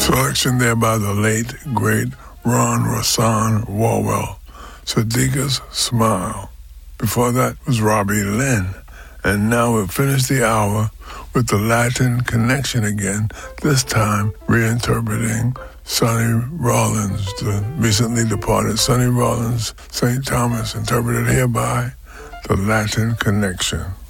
Selection there by the late, great Ron Rossan Walwell, Sadiqa's Smile. Before that was Robbie Lynn. And now we'll finish the hour with the Latin Connection again, this time reinterpreting Sonny Rollins, the recently departed Sonny Rollins, St. Thomas, interpreted here by the Latin Connection.